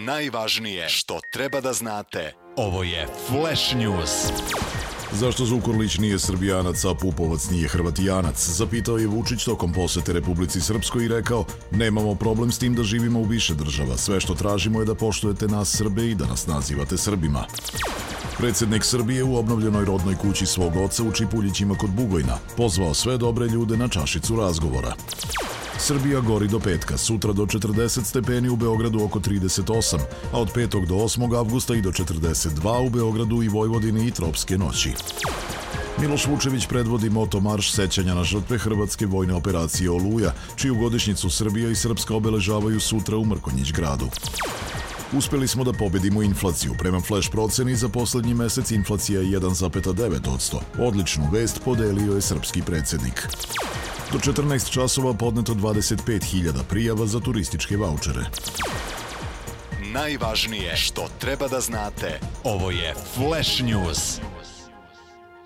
Najvažnije što treba da znate. Ovo je Flash News. Zašto Zukorlić nije Srbijanac, a Pupovac nije Hrvatijanac? Zapitao je Vučić tokom posete Republici Srpskoj i rekao: nemamo problem s tim da živimo u više država. Sve što tražimo je da poštujete nas Srbe i da nas nazivate Srbima. Predsjednik Srbije u obnovljenoj rodnoj kući svog oca u Čipuljićima kod Bugojna pozvao sve dobre ljude na čašicu razgovora. Srbija gori do petka, sutra do 40 stepeni, u Beogradu oko 38, a od 5. do 8. avgusta i do 42 u Beogradu i Vojvodini i tropske noći. Miloš Vučević predvodi motomarš sećanja na žrtve hrvatske vojne operacije Oluja, čiju godišnjicu Srbija i Srpska obeležavaju sutra u Mrkonjić gradu. Uspeli smo da pobedimo inflaciju. Prema flash proceni za poslednji mesec inflacija je 1,9%. Odličnu vest podelio je srpski predsjednik. Do 14 časova podneto 25.000 prijava za turističke vaučere. Najvažnije što treba da znate. Ovo je Flash News.